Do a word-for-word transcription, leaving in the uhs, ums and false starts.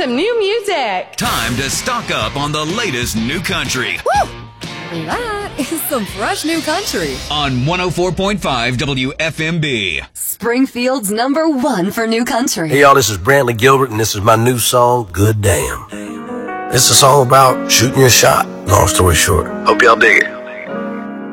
some new music. Time to stock up on the latest new country. Woo! That is some fresh new country. On one oh four point five W F M B. Springfield's number one for new country. Hey, y'all, this is Brantley Gilbert, and this is my new song, Good Damn. It's a song about shooting your shot, long story short. Hope y'all dig it.